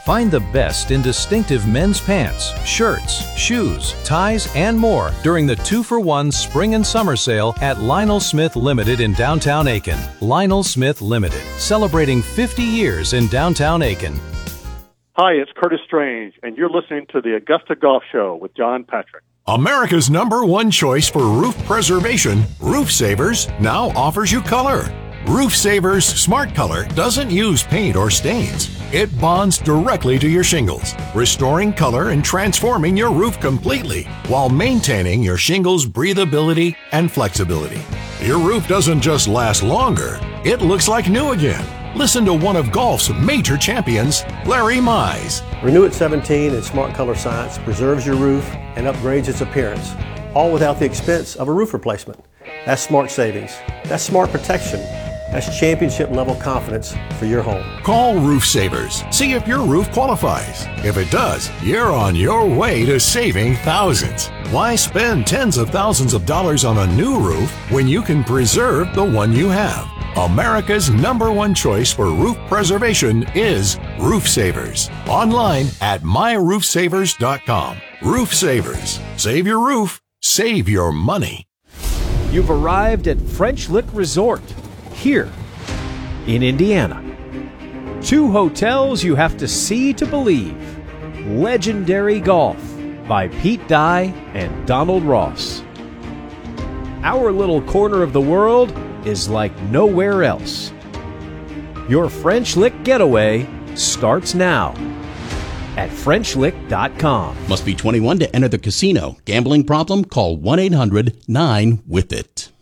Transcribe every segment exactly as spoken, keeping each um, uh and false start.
Find the best in distinctive men's pants, shirts, shoes, ties, and more during the two for one spring and summer sale at Lionel Smith Limited in downtown Aiken. Lionel Smith Limited, celebrating fifty years in downtown Aiken. Hi, it's Curtis Strange, and you're listening to the Augusta Golf Show with John Patrick. America's number one choice for roof preservation, Roof Savers, now offers you color. Roof Savers Smart Color doesn't use paint or stains. It bonds directly to your shingles, restoring color and transforming your roof completely while maintaining your shingles' breathability and flexibility. Your roof doesn't just last longer, it looks like new again. Listen to one of golf's major champions, Larry Mize. Renew It seventeen and Smart Color Science preserves your roof and upgrades its appearance, all without the expense of a roof replacement. That's smart savings. That's smart protection. That's championship-level confidence for your home. Call Roof Savers. See if your roof qualifies. If it does, you're on your way to saving thousands. Why spend tens of thousands of dollars on a new roof when you can preserve the one you have? America's number one choice for roof preservation is Roof Savers. Online at my roof savers dot com. Roof Savers. Save your roof. Save your money. You've arrived at French Lick Resort, here in Indiana. Two hotels you have to see to believe. Legendary Golf by Pete Dye and Donald Ross. Our little corner of the world is like nowhere else. Your French Lick getaway starts now at French Lick dot com. Must be twenty-one to enter the casino. Gambling problem? Call one eight hundred nine with it.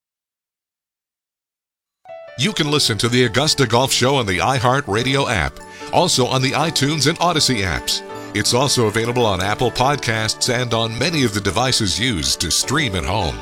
You can listen to the Augusta Golf Show on the iHeartRadio app, also on the iTunes and Odyssey apps. It's also available on Apple Podcasts and on many of the devices used to stream at home.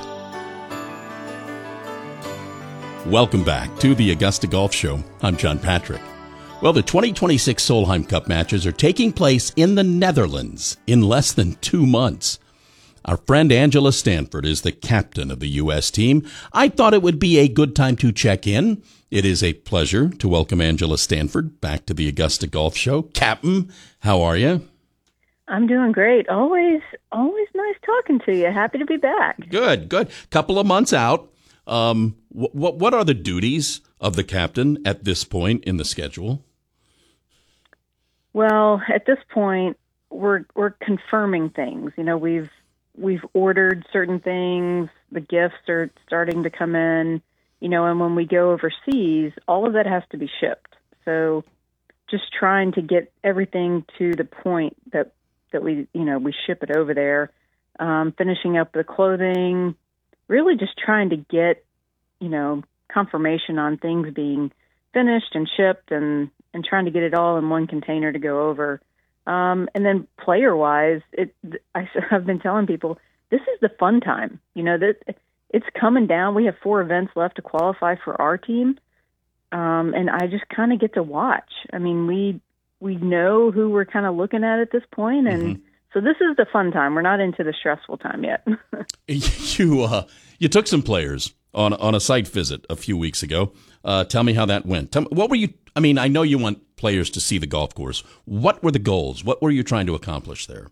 Welcome back to the Augusta Golf Show. I'm John Patrick. Well, the twenty twenty-six Solheim Cup matches are taking place in the Netherlands in less than two months. Our friend Angela Stanford is the captain of the U S team. I thought it would be a good time to check in. It is a pleasure to welcome Angela Stanford back to the Augusta Golf Show. Captain, how are you? I'm doing great. Always, always nice talking to you. Happy to be back. Good, good. Couple of months out. Um, what what are the duties of the captain at this point in the schedule? Well, at this point, we're we're confirming things. You know, we've we've ordered certain things. The gifts are starting to come in. You know, and when we go overseas, all of that has to be shipped. So, just trying to get everything to the point that that we you know we ship it over there. Um, finishing up the clothing. Really just trying to get, you know, confirmation on things being finished and shipped and, and trying to get it all in one container to go over. Um, and then player-wise, it, I, I've been telling people, this is the fun time. You know, that it's coming down. We have four events left to qualify for our team. Um, and I just kind of get to watch. I mean, we we know who we're kind of looking at at this point, and mm-hmm. So this is the fun time. We're not into the stressful time yet. you uh, you took some players on on a site visit a few weeks ago. Uh, tell me how that went. Tell me, what were you? I mean, I know you want players to see the golf course. What were the goals? What were you trying to accomplish there?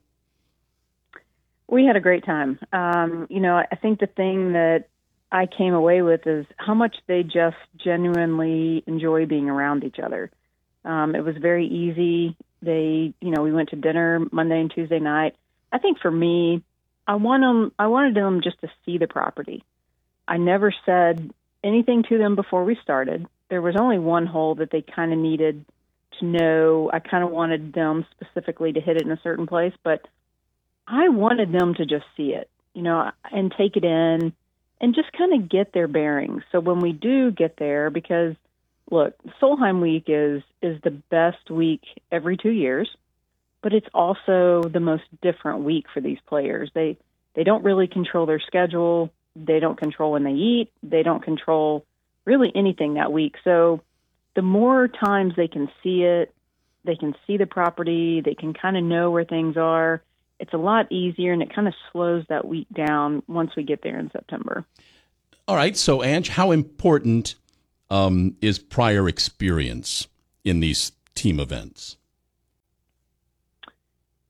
We had a great time. Um, you know, I think the thing that I came away with is how much they just genuinely enjoy being around each other. Um, it was very easy. They, you know, we went to dinner Monday and Tuesday night. I think for me, I want them, I wanted them just to see the property. I never said anything to them before we started. There was only one hole that they kind of needed to know. I kind of wanted them specifically to hit it in a certain place, but I wanted them to just see it, you know, and take it in and just kind of get their bearings. So when we do get there, because look, Solheim Week is is the best week every two years, but it's also the most different week for these players. They they don't really control their schedule. They don't control when they eat. They don't control really anything that week. So the more times they can see it, they can see the property, they can kind of know where things are. It's a lot easier, and it kind of slows that week down once we get there in September. All right. So, Ange, how important Um, is prior experience in these team events?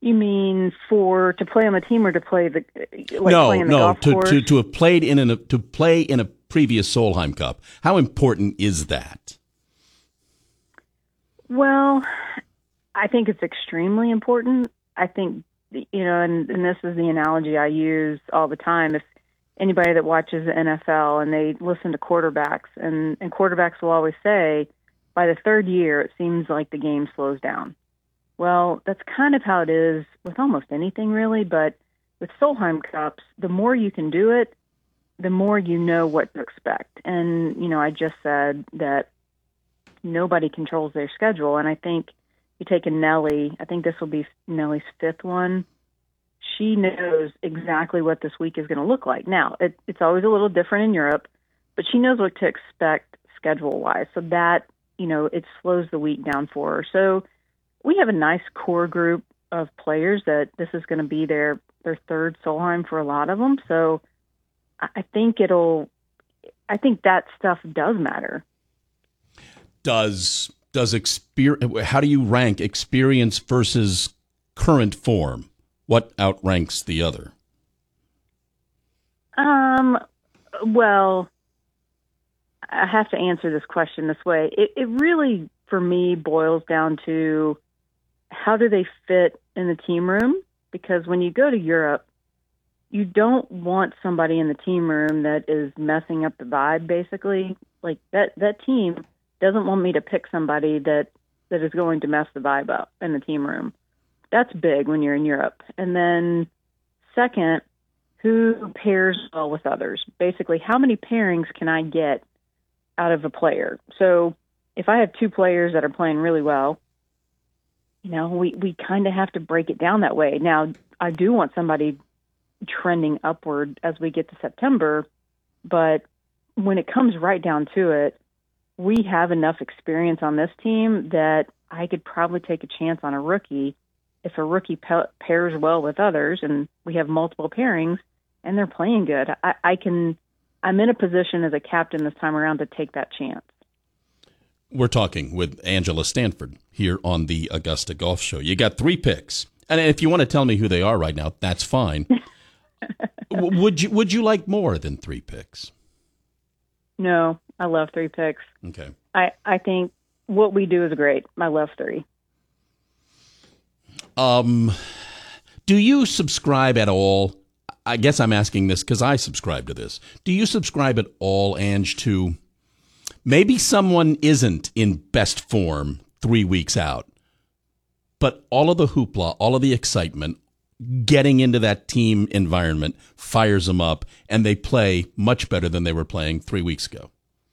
You mean for to play on the team or to play the like no play in the no golf to, course? to to have played in a to play in a previous Solheim Cup? How important is that? Well, I think it's extremely important. I think you know, and, and this is the analogy I use all the time. If anybody that watches the N F L and they listen to quarterbacks, and, and quarterbacks will always say, by the third year, it seems like the game slows down. Well, that's kind of how it is with almost anything, really. But with Solheim Cups, the more you can do it, the more you know what to expect. And, you know, I just said that nobody controls their schedule. And I think you take a Nelly, I think this will be Nelly's fifth one. She knows exactly what this week is going to look like. Now, it, it's always a little different in Europe, but she knows what to expect schedule-wise. So that, you know, it slows the week down for her. So we have a nice core group of players that this is going to be their, their third Solheim for a lot of them. So I think it'll, I think that stuff does matter. Does, does experience, how do you rank experience versus current form? What outranks the other? Um, well, I have to answer this question this way. It, it really, for me, boils down to how do they fit in the team room? Because when you go to Europe, you don't want somebody in the team room that is messing up the vibe, basically. Like, that, that team doesn't want me to pick somebody that, that is going to mess the vibe up in the team room. That's big when you're in Europe. And then second, who pairs well with others? Basically, how many pairings can I get out of a player? So if I have two players that are playing really well, you know, we, we kind of have to break it down that way. Now, I do want somebody trending upward as we get to September, but when it comes right down to it, we have enough experience on this team that I could probably take a chance on a rookie if a rookie pa- pairs well with others, and we have multiple pairings and they're playing good. I, I can, I'm in a position as a captain this time around to take that chance. We're talking with Angela Stanford here on the Augusta Golf Show. You got three picks, and if you want to tell me who they are right now, that's fine. would you Would you like more than three picks? No, I love three picks. Okay. I, I think what we do is great. I love three. Um, do you subscribe at all? I guess I'm asking this because I subscribe to this. Do you subscribe at all, Ange, to maybe someone isn't in best form three weeks out, but all of the hoopla, all of the excitement, getting into that team environment fires them up, and they play much better than they were playing three weeks ago?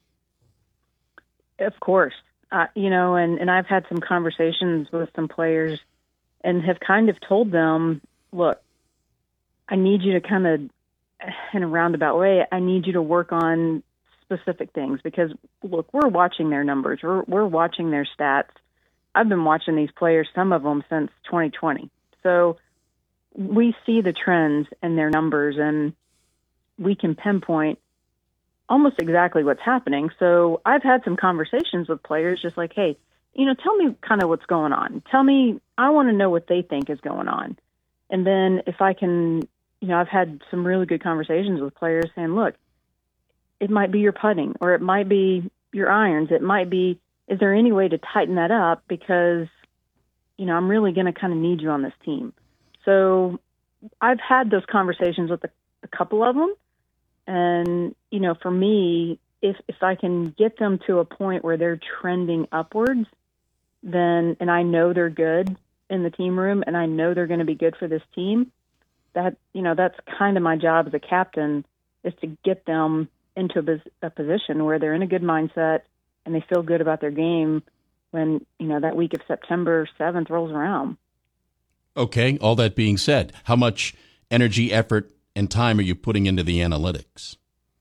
Of course. Uh, you know, and, and I've had some conversations with some players and have kind of told them, look, I need you to kind of, in a roundabout way, I need you to work on specific things because, look, we're watching their numbers. We're, we're watching their stats. I've been watching these players, some of them since twenty twenty. So we see the trends in their numbers, and we can pinpoint almost exactly what's happening. So I've had some conversations with players just like, hey, you know, tell me kind of what's going on. Tell me, I want to know what they think is going on. And then if I can, you know, I've had some really good conversations with players saying, look, it might be your putting or it might be your irons. It might be, is there any way to tighten that up? Because, you know, I'm really going to kind of need you on this team. So I've had those conversations with a, a couple of them. And, you know, for me, if, if I can get them to a point where they're trending upwards, then, and I know they're good in the team room and I know they're going to be good for this team, that, you know, that's kind of my job as a captain, is to get them into a, a position where they're in a good mindset and they feel good about their game when, you know, that week of September seventh rolls around. Okay. All that being said, how much energy, effort, and time are you putting into the analytics?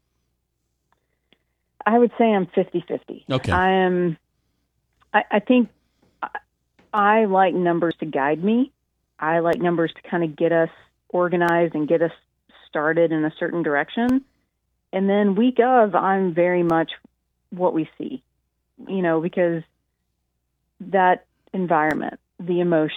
I would say I'm fifty-fifty. Okay. I am, I, I think I, I like numbers to guide me. I like numbers to kind of get us organized and get us started in a certain direction. And then week of, I'm very much what we see, you know, because that environment, the emotion,